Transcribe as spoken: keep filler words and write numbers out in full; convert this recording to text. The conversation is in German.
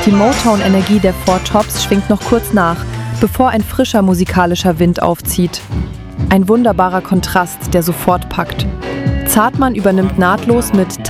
Die Motown-Energie der Four Tops schwingt noch kurz nach, bevor ein frischer musikalischer Wind aufzieht. Ein wunderbarer Kontrast, der sofort packt. Zartmann übernimmt nahtlos mit